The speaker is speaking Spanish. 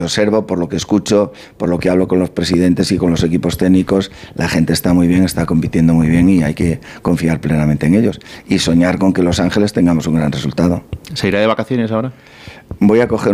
observo, por lo que escucho, por lo que hablo con los presidentes y con los equipos técnicos, la gente está muy bien, está compitiendo muy bien y hay que confiar plenamente en ellos y soñar con que Los Ángeles tengamos un gran resultado. ¿Se irá de vacaciones ahora? Voy a coger